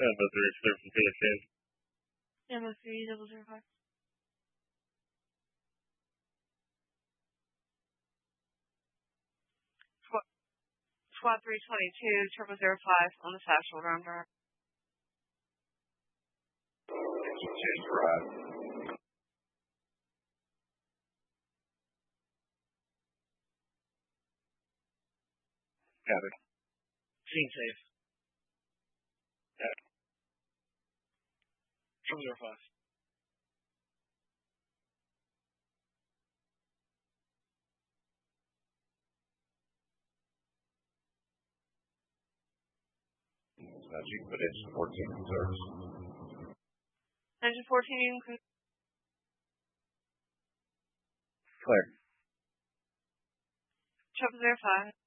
Missouri Surf and PSN. MO3 005. Squad 322, 005 on the Satchel round drive. Change drive. Copy. Scene safe. Copy. 005. You put engine 14 in service. Engine 14, you can Clear. 005.